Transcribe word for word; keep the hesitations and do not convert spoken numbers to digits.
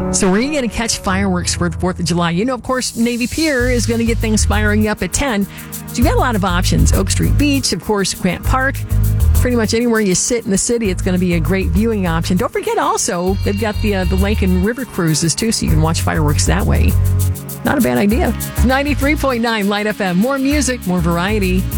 So where are you going to catch fireworks for the fourth of July? You know, of course, Navy Pier is going to get things firing up at ten. So you've got a lot of options. Oak Street Beach, of course, Grant Park. Pretty much anywhere you sit in the city, it's going to be a great viewing option. Don't forget also, they've got the, uh, the lake and river cruises too, so you can watch fireworks that way. Not a bad idea. ninety-three point nine Light F M. More music, more variety.